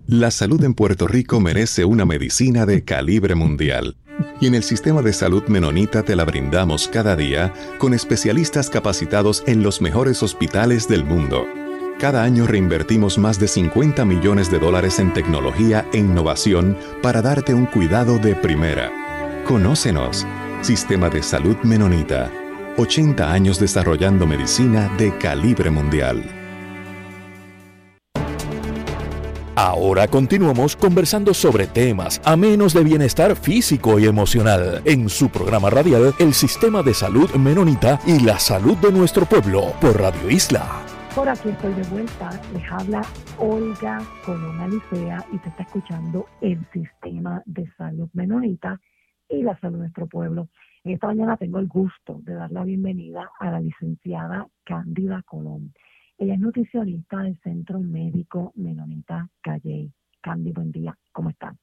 La salud en Puerto Rico merece una medicina de calibre mundial. Y en el sistema de salud menonita te la brindamos cada día con especialistas capacitados en los mejores hospitales del mundo. Cada año reinvertimos más de $50 millones en tecnología e innovación para darte un cuidado de primera. Conócenos. Sistema de Salud Menonita. 80 años desarrollando medicina de calibre mundial. Ahora continuamos conversando sobre temas amenos de bienestar físico y emocional en su programa radial El Sistema de Salud Menonita y la Salud de Nuestro Pueblo por Radio Isla. Por aquí estoy de vuelta, les habla Olga Colón Alicea y se está escuchando El Sistema de Salud Menonita y la Salud de Nuestro Pueblo. En esta mañana tengo el gusto de dar la bienvenida a la licenciada Cándida Colón. Ella es nutricionista del Centro Médico Menonita Calley. Candy, buen día. ¿Cómo estás?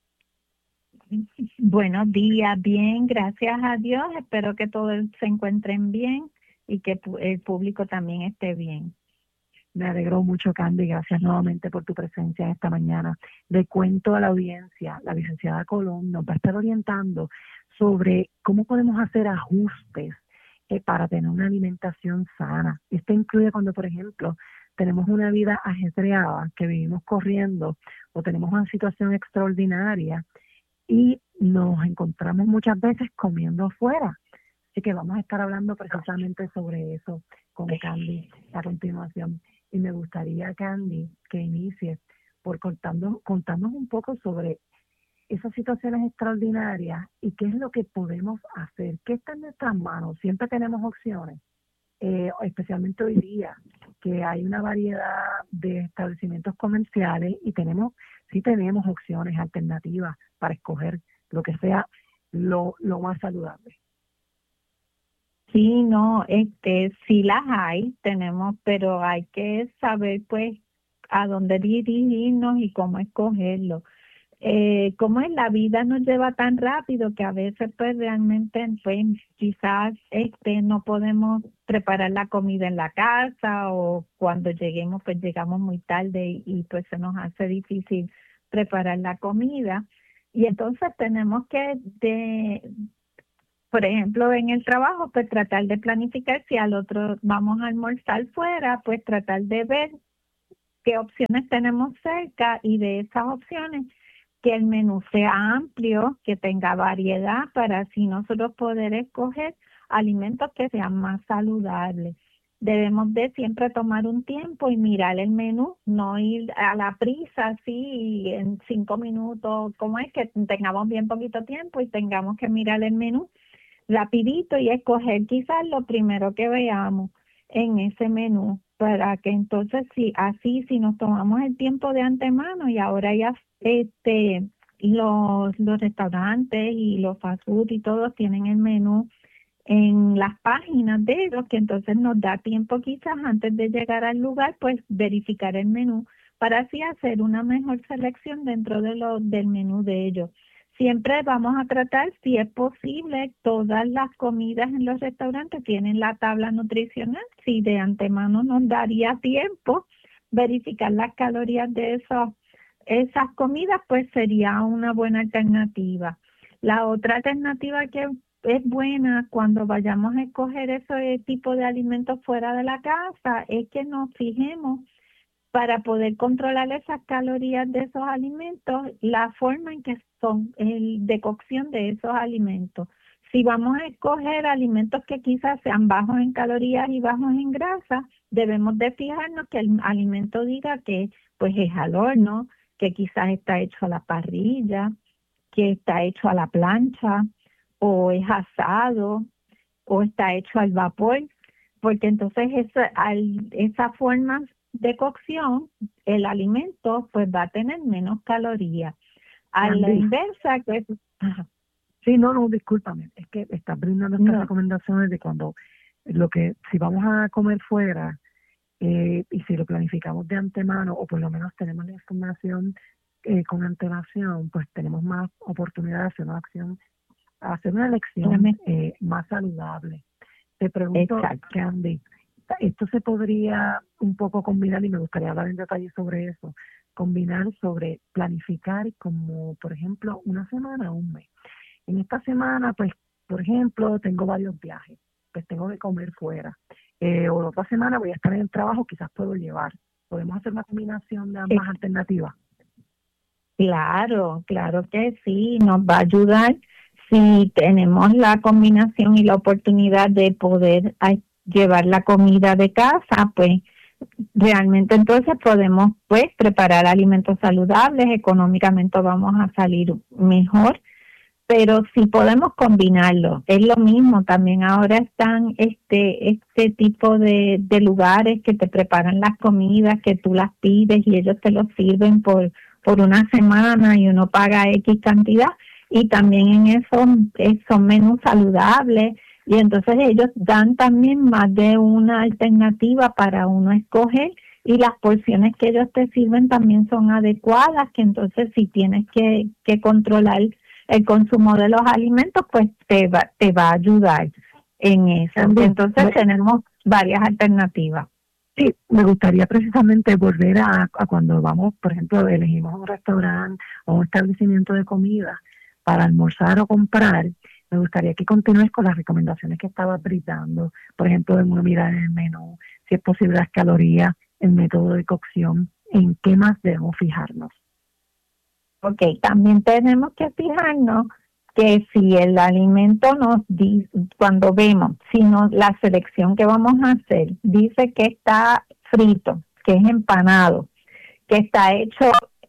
Buenos días, bien, gracias a Dios. Espero que todos se encuentren bien y que el público también esté bien. Me alegro mucho, Candy. Gracias nuevamente por tu presencia esta mañana. Le cuento a la audiencia, la licenciada Colón nos va a estar orientando sobre cómo podemos hacer ajustes para tener una alimentación sana. Esto incluye cuando, por ejemplo, tenemos una vida ajetreada, que vivimos corriendo o tenemos una situación extraordinaria y nos encontramos muchas veces comiendo afuera. Así que vamos a estar hablando precisamente sobre eso con Candy a continuación. Y me gustaría, Candy, que inicies por contarnos un poco sobre esas situaciones extraordinarias y qué es lo que podemos hacer, qué está en nuestras manos. Siempre tenemos opciones, especialmente hoy día, que hay una variedad de establecimientos comerciales y sí tenemos opciones alternativas para escoger lo que sea lo más saludable. Sí, no, sí las hay, pero hay que saber pues a dónde dirigirnos y cómo escogerlo. Como en la vida nos lleva tan rápido que a veces pues realmente pues quizás no podemos preparar la comida en la casa, o cuando lleguemos pues llegamos muy tarde y pues se nos hace difícil preparar la comida, y entonces tenemos que por ejemplo, en el trabajo, pues tratar de planificar. Si al otro vamos a almorzar fuera, pues tratar de ver qué opciones tenemos cerca, y de esas opciones que el menú sea amplio, que tenga variedad, para así nosotros poder escoger alimentos que sean más saludables. Debemos de siempre tomar un tiempo y mirar el menú, no ir a la prisa así en 5 minutos, como es que tengamos bien poquito tiempo y tengamos que mirar el menú rapidito y escoger quizás lo primero que veamos en ese menú, para que entonces si nos tomamos el tiempo de antemano, y ahora ya los restaurantes y los fast food y todos tienen el menú en las páginas de ellos, que entonces nos da tiempo quizás antes de llegar al lugar pues verificar el menú para así hacer una mejor selección dentro del menú de ellos. Siempre vamos a tratar, si es posible, todas las comidas en los restaurantes tienen la tabla nutricional. Si de antemano nos daría tiempo verificar las calorías de esas comidas, pues sería una buena alternativa. La otra alternativa que es buena cuando vayamos a escoger ese tipo de alimentos fuera de la casa es que nos fijemos, para poder controlar esas calorías de esos alimentos, la forma en que son de cocción de esos alimentos. Si vamos a escoger alimentos que quizás sean bajos en calorías y bajos en grasa, debemos de fijarnos que el alimento diga que pues es al horno, que quizás está hecho a la parrilla, que está hecho a la plancha, o es asado, o está hecho al vapor, porque entonces esa forma de cocción, el alimento pues va a tener menos calorías. A la inversa, que Sí, no, discúlpame, es que estás brindando estas recomendaciones de cuando si vamos a comer fuera, y si lo planificamos de antemano, o por lo menos tenemos la información con antelación, pues tenemos más oportunidad de hacer una elección más saludable. Te pregunto, Candy, esto se podría un poco combinar, y me gustaría hablar en detalle sobre eso, combinar sobre planificar como, por ejemplo, una semana o un mes. En esta semana, pues, por ejemplo, tengo varios viajes, pues tengo que comer fuera. O la otra semana voy a estar en el trabajo, quizás puedo llevar. Podemos hacer una combinación de ambas alternativas. Claro, claro que sí, nos va a ayudar si tenemos la combinación y la oportunidad de poder llevar la comida de casa, pues realmente entonces podemos pues preparar alimentos saludables, económicamente vamos a salir mejor, pero si podemos combinarlo, es lo mismo, también ahora están este tipo de lugares que te preparan las comidas, que tú las pides y ellos te los sirven por una semana y uno paga X cantidad, y también en eso son menús saludables, y entonces ellos dan también más de una alternativa para uno escoger, y las porciones que ellos te sirven también son adecuadas, que entonces si tienes que controlar el consumo de los alimentos, pues te va a ayudar en eso. Entonces tenemos varias alternativas. Sí, me gustaría precisamente volver a cuando vamos, por ejemplo, elegimos un restaurante o un establecimiento de comida para almorzar o comprar. Me gustaría que continúes con las recomendaciones que estabas brindando. Por ejemplo, en una mirada en el menú, si es posible las calorías, el método de cocción, en qué más debemos fijarnos. Ok, también tenemos que fijarnos que si el alimento nos dice, cuando vemos, si la selección que vamos a hacer dice que está frito, que es empanado, que está hecho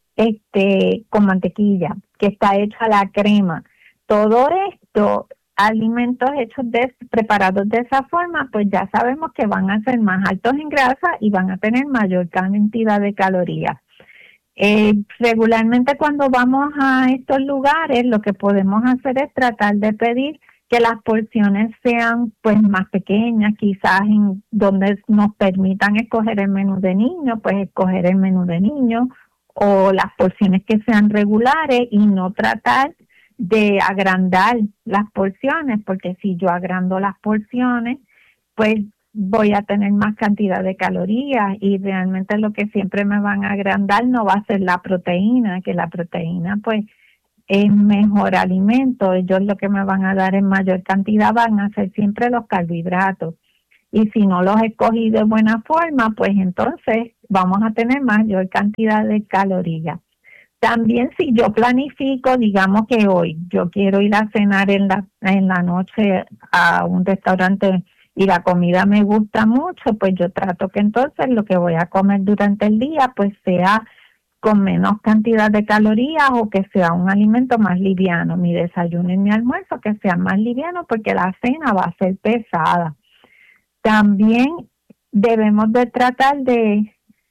con mantequilla, que está hecho a la crema, todo esto, alimentos preparados de esa forma, pues ya sabemos que van a ser más altos en grasa y van a tener mayor cantidad de calorías. Regularmente cuando vamos a estos lugares, lo que podemos hacer es tratar de pedir que las porciones sean pues más pequeñas, quizás en donde nos permitan escoger el menú de niño, pues escoger el menú de niño, o las porciones que sean regulares, y no tratar de agrandar las porciones, porque si yo agrando las porciones, pues voy a tener más cantidad de calorías, y realmente lo que siempre me van a agrandar no va a ser la proteína, que la proteína pues es mejor alimento. Ellos lo que me van a dar en mayor cantidad van a ser siempre los carbohidratos, y si no los escogí de buena forma, pues entonces vamos a tener mayor cantidad de calorías. También si yo planifico, digamos que hoy yo quiero ir a cenar en la noche a un restaurante y la comida me gusta mucho, pues yo trato que entonces lo que voy a comer durante el día pues sea con menos cantidad de calorías, o que sea un alimento más liviano, mi desayuno y mi almuerzo que sean más livianos, porque la cena va a ser pesada. También debemos de tratar de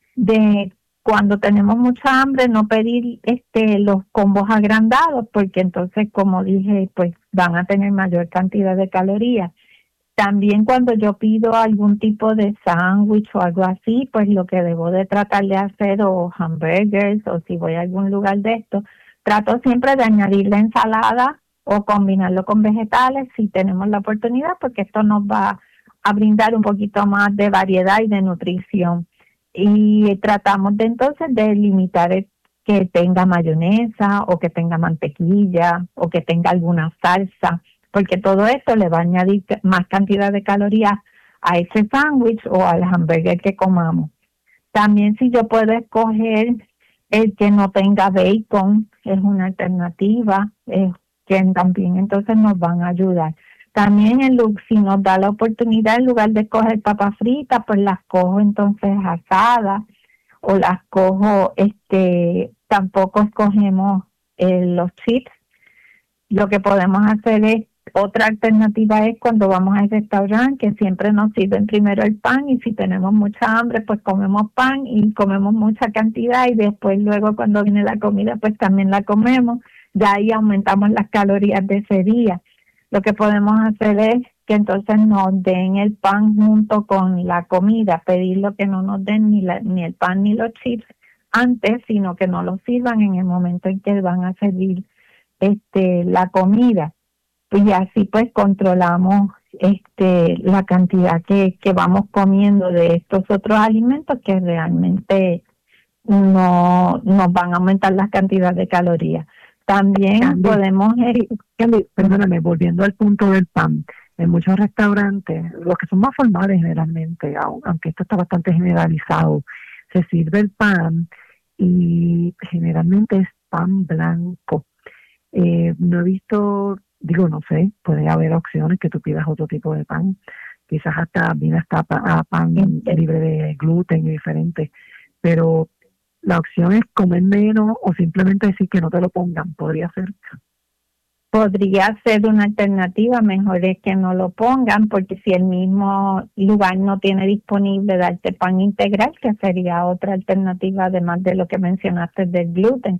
cuando tenemos mucha hambre no pedir los combos agrandados, porque entonces, como dije, pues van a tener mayor cantidad de calorías. También cuando yo pido algún tipo de sándwich o algo así, pues lo que debo de tratar de hacer, o hamburgers, o si voy a algún lugar de esto, trato siempre de añadir la ensalada o combinarlo con vegetales si tenemos la oportunidad, porque esto nos va a brindar un poquito más de variedad y de nutrición. Y tratamos de entonces de limitar que tenga mayonesa, o que tenga mantequilla, o que tenga alguna salsa, porque todo esto le va a añadir más cantidad de calorías a ese sándwich o al hamburger que comamos. También si yo puedo escoger el que no tenga bacon, es una alternativa, que también entonces nos van a ayudar. También si nos da la oportunidad, en lugar de escoger papas fritas, pues las cojo entonces asadas, o las cojo, tampoco escogemos los chips. Lo que podemos hacer es, otra alternativa es cuando vamos al restaurante, que siempre nos sirven primero el pan, y si tenemos mucha hambre, pues comemos pan y comemos mucha cantidad, y después luego cuando viene la comida, pues también la comemos. Ya ahí aumentamos las calorías de ese día. Lo que podemos hacer es que entonces nos den el pan junto con la comida, pedirlo que no nos den ni el pan ni los chips antes, sino que nos lo sirvan en el momento en que van a servir la comida. Y así pues controlamos la cantidad que vamos comiendo de estos otros alimentos, que realmente no nos van a aumentar las cantidades de calorías. También podemos... Perdóname, volviendo al punto del pan, en muchos restaurantes, los que son más formales generalmente, aunque esto está bastante generalizado, se sirve el pan y generalmente es pan blanco. No he visto, no sé, puede haber opciones que tú pidas otro tipo de pan, quizás hasta pan libre de gluten y diferente, pero la opción es comer menos o simplemente decir que no te lo pongan, podría ser. Podría ser una alternativa, mejor es que no lo pongan, porque si el mismo lugar no tiene disponible darte pan integral, que sería otra alternativa además de lo que mencionaste del gluten,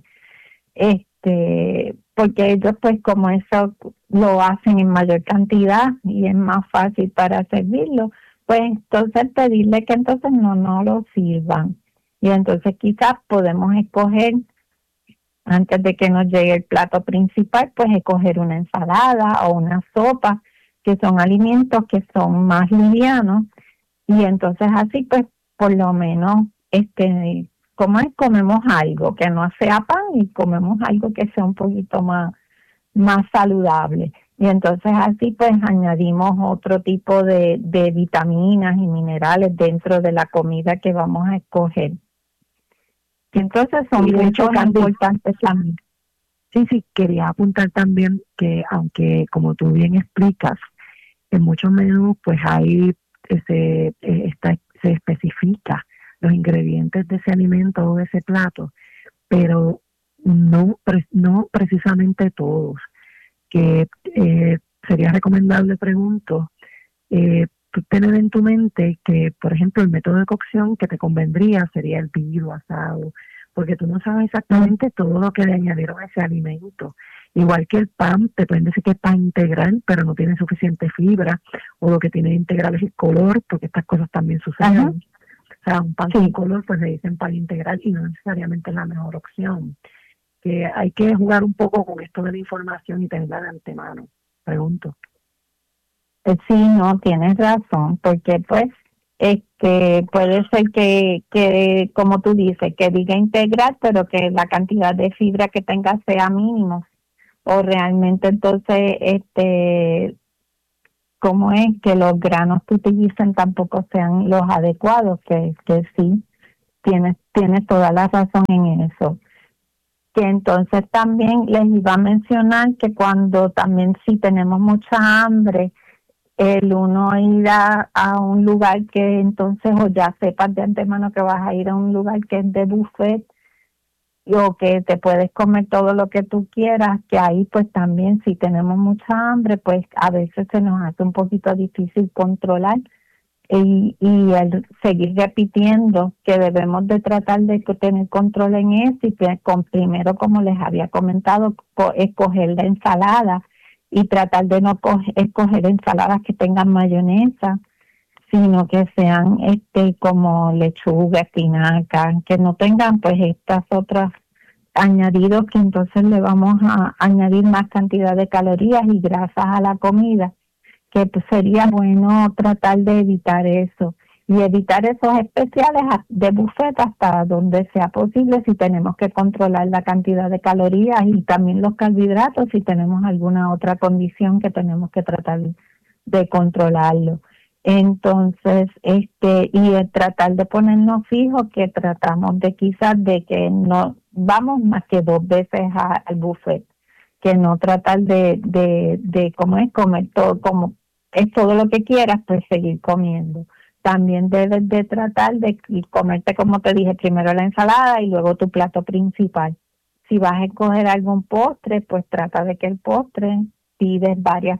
porque ellos pues como eso lo hacen en mayor cantidad y es más fácil para servirlo, pues entonces pedirle que entonces no lo sirvan. Y entonces quizás podemos escoger, antes de que nos llegue el plato principal, pues escoger una ensalada o una sopa, que son alimentos que son más livianos, y entonces así pues por lo menos comemos algo que no sea pan y comemos algo que sea un poquito más saludable. Y entonces así pues añadimos otro tipo de vitaminas y minerales dentro de la comida que vamos a escoger. Entonces son puntos importantes también. Sí, quería apuntar también que aunque como tú bien explicas, en muchos menús pues ahí se especifica los ingredientes de ese alimento o de ese plato, pero no precisamente todos, que sería recomendable, pregunto, tener en tu mente que, por ejemplo, el método de cocción que te convendría sería hervido, asado, porque tú no sabes exactamente todo lo que le añadieron a ese alimento. Igual que el pan, te pueden decir que es pan integral, pero no tiene suficiente fibra, o lo que tiene integral es el color, porque estas cosas también suceden. Ajá. O sea, un pan sin color, pues le dicen pan integral y no necesariamente es la mejor opción. Que hay que jugar un poco con esto de la información y tenerla de antemano. Pregunto. Sí, no, tienes razón, porque pues puede ser que como tú dices, que diga integral, pero que la cantidad de fibra que tenga sea mínimo, o realmente entonces cómo es que los granos que utilicen tampoco sean los adecuados, que sí, tienes toda la razón en eso. Que entonces también les iba a mencionar que cuando también si tenemos mucha hambre, el uno ir a un lugar que entonces o ya sepas de antemano que vas a ir a un lugar que es de buffet o que te puedes comer todo lo que tú quieras, que ahí pues también si tenemos mucha hambre pues a veces se nos hace un poquito difícil controlar y el seguir repitiendo que debemos de tratar de tener control en eso y primero, como les había comentado, escoger la ensalada y tratar de no escoger ensaladas que tengan mayonesa, sino que sean como lechuga, espinaca, que no tengan pues estas otras añadidos que entonces le vamos a añadir más cantidad de calorías y grasas a la comida, que pues sería bueno tratar de evitar eso y evitar esos especiales de buffet hasta donde sea posible si tenemos que controlar la cantidad de calorías y también los carbohidratos si tenemos alguna otra condición que tenemos que tratar de controlarlo. Entonces, y tratar de ponernos fijos que tratamos de quizás de que no vamos más que 2 veces al buffet, que no tratar de comer todo, como es todo lo que quieras, pues seguir comiendo. También debes de tratar de comerte, como te dije, primero la ensalada y luego tu plato principal. Si vas a escoger algún postre, pues trata de que el postre pides varias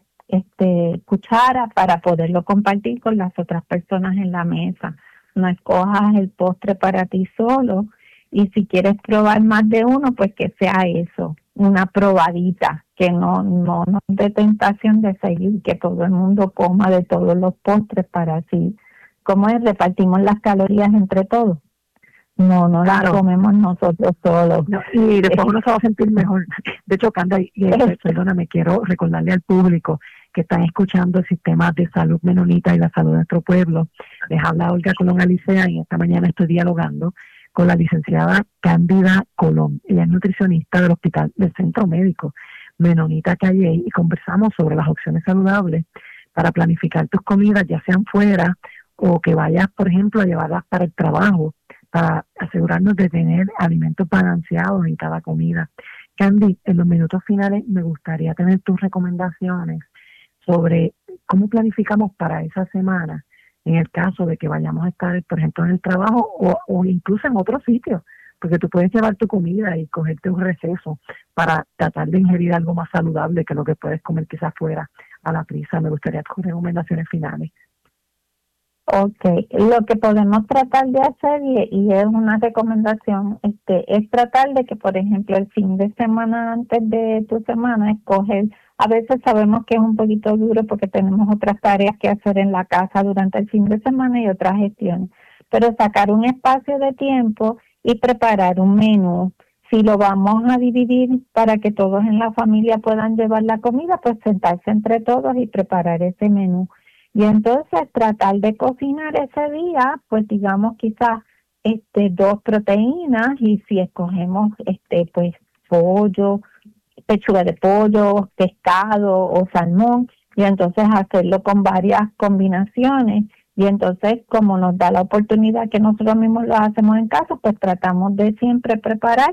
cucharas para poderlo compartir con las otras personas en la mesa. No escojas el postre para ti solo y si quieres probar más de uno, pues que sea eso, una probadita, que no de tentación de seguir, que todo el mundo coma de todos los postres para así, como es, repartimos las calorías entre todos. No claro. Las comemos nosotros solos. No, y después uno se va a sentir mejor. De hecho, Canda, perdóname, quiero recordarle al público que están escuchando el sistema de salud menonita y la salud de nuestro pueblo. Les habla Olga Colón Alicea y esta mañana estoy dialogando con la licenciada Cándida Colón. Ella es nutricionista del Centro Médico Menonita Calley y conversamos sobre las opciones saludables para planificar tus comidas, ya sean fuera o que vayas, por ejemplo, a llevarlas para el trabajo, para asegurarnos de tener alimentos balanceados en cada comida. Candy, en los minutos finales me gustaría tener tus recomendaciones sobre cómo planificamos para esa semana en el caso de que vayamos a estar, por ejemplo, en el trabajo o incluso en otro sitio, porque tú puedes llevar tu comida y cogerte un receso para tratar de ingerir algo más saludable que lo que puedes comer quizás fuera a la prisa. Me gustaría tus recomendaciones finales. Ok, lo que podemos tratar de hacer, y es una recomendación, es tratar de que, por ejemplo, el fin de semana antes de tu semana, escoger, a veces sabemos que es un poquito duro porque tenemos otras tareas que hacer en la casa durante el fin de semana y otras gestiones, pero sacar un espacio de tiempo y preparar un menú. Si lo vamos a dividir para que todos en la familia puedan llevar la comida, pues sentarse entre todos y preparar ese menú. Y entonces tratar de cocinar ese día, pues digamos quizás 2 proteínas, y si escogemos pues pollo, pechuga de pollo, pescado o salmón, y entonces hacerlo con varias combinaciones. Y entonces, como nos da la oportunidad que nosotros mismos lo hacemos en casa, pues tratamos de siempre preparar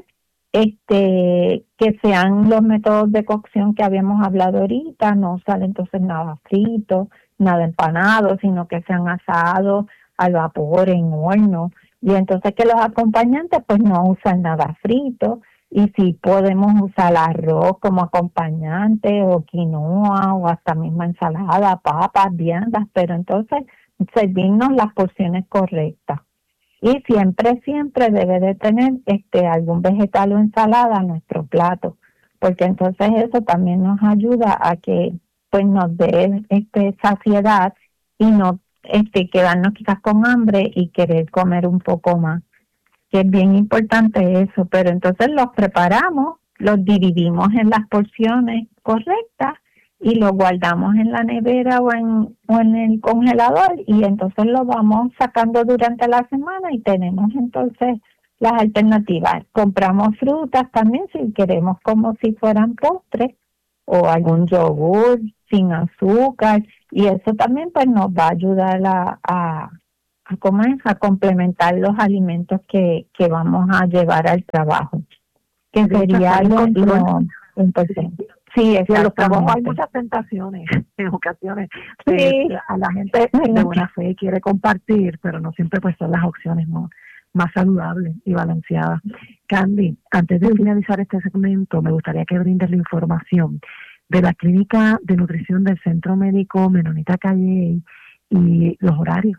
que sean los métodos de cocción que habíamos hablado ahorita, no sale entonces nada frito, nada empanado, sino que sean asados al vapor, en horno, y entonces que los acompañantes pues no usan nada frito, y si podemos usar arroz como acompañante, o quinoa, o hasta misma ensalada, papas, viandas, pero entonces servirnos las porciones correctas. Y siempre debe de tener algún vegetal o ensalada a nuestro plato, porque entonces eso también nos ayuda a que pues nos dé saciedad y no quedarnos quizás con hambre y querer comer un poco más, que es bien importante eso. Pero entonces los preparamos, los dividimos en las porciones correctas y lo guardamos en la nevera o en el congelador, y entonces lo vamos sacando durante la semana y tenemos entonces las alternativas. Compramos frutas también si queremos, como si fueran postres, o algún yogur sin azúcar, y eso también pues nos va a ayudar a complementar los alimentos que vamos a llevar al trabajo, que sería lo importante. Sí, en los trabajos hay muchas tentaciones en ocasiones. Sí. A la gente de buena fe quiere compartir, pero no siempre pues son las opciones más saludables y balanceadas. Candy, antes de finalizar este segmento, me gustaría que brindes la información de la clínica de nutrición del Centro Médico Menonita Calley y los horarios.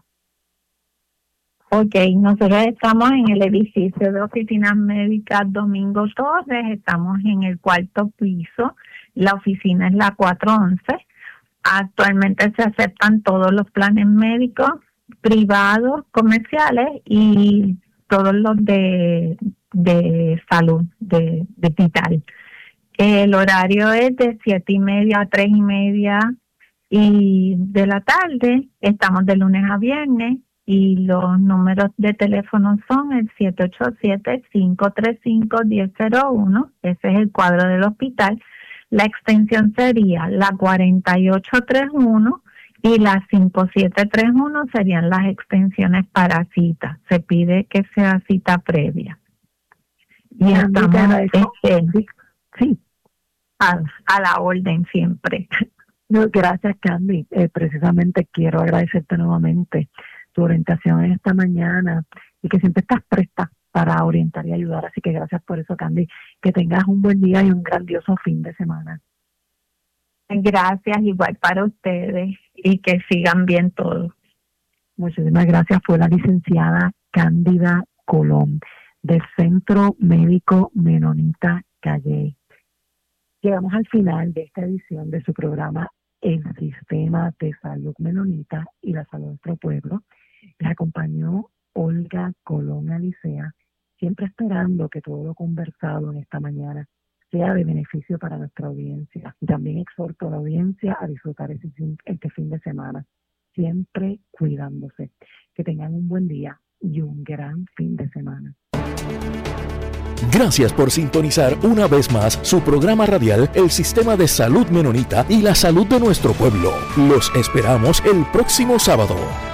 Ok, nosotros estamos en el edificio de oficinas médicas Domingo Torres, estamos en el 4º piso, la oficina es la 411. Actualmente se aceptan todos los planes médicos, privados, comerciales, y todos los de salud, de vital. El horario es de 7:30 a 3:30 y de la tarde. Estamos de lunes a viernes. Y los números de teléfono son el 787-535-1001, ese es el cuadro del hospital. La extensión sería la 4831 y la 5731 serían las extensiones para cita. Se pide que sea cita previa. Y estamos a la orden siempre. No, gracias, Candy. Precisamente quiero agradecerte nuevamente tu orientación en esta mañana y que siempre estás presta para orientar y ayudar. Así que gracias por eso, Candy. Que tengas un buen día y un grandioso fin de semana. Gracias, igual para ustedes, y que sigan bien todos. Muchísimas gracias. Fue la licenciada Cándida Colón del Centro Médico Menonita Calley. Llegamos al final de esta edición de su programa El Sistema de Salud Menonita y la Salud de nuestro pueblo. Les acompañó Olga Colón Alicea, siempre esperando que todo lo conversado en esta mañana sea de beneficio para nuestra audiencia. Y también exhorto a la audiencia a disfrutar este fin de semana, siempre cuidándose. Que tengan un buen día y un gran fin de semana. Gracias por sintonizar una vez más su programa radial El Sistema de Salud Menonita y la Salud de nuestro pueblo. Los esperamos el próximo sábado.